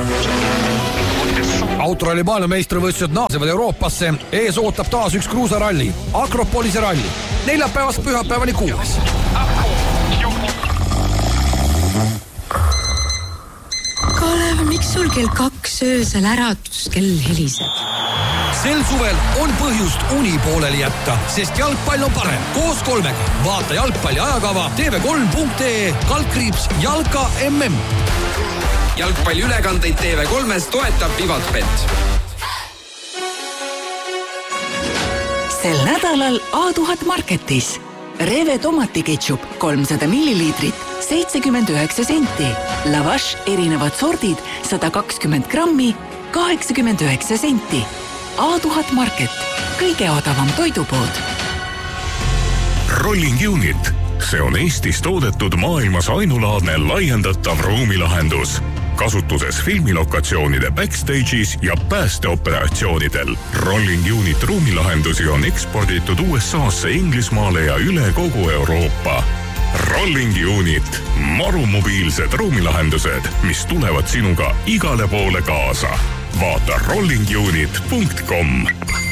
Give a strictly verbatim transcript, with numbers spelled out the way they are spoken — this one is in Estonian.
Autoralli maailmameistrivõistlused naasevad Euroopasse. Ees ootab taas üks kruusaralli, Akropolise ralli. Neljapäevast pühapäevani kuues. Kalev, miks sul kell kaks öösel äratuskell heliseb? Sel suvel on põhjust uni pooleli jätta, sest jalgpall on parem. Koos kolmega. Vaata jalgpalli ajakava tv kolm punkt ee, kaldkriips Jalka M M. Jalgpalli ülekandeid tv kolmes toetab Vivatbet. Sel nädalal A tuhat Marketis. Reve tomatiketšup kolmsada milliliitrit, seitsekümmend üheksa senti. Lavash erinevad sordid sada kakskümmend grammi, kaheksakümmend üheksa senti. A tuhat Market. Kõige odavam toidupood. Rolling Unit. See on Eestis toodetud maailmas ainulaadne laiendatav ruumilahendus. Kasutuses filmilokatsioonide backstage'is ja päästeoperatsioonidel. Rolling Unit ruumilahendusi on eksporditud U S A-sse, Inglismaale ja üle kogu Euroopa. Rolling Unit. Marumobiilsed ruumilahendused, mis tulevad sinuga igale poole kaasa. Vaata rolling unit punkt com.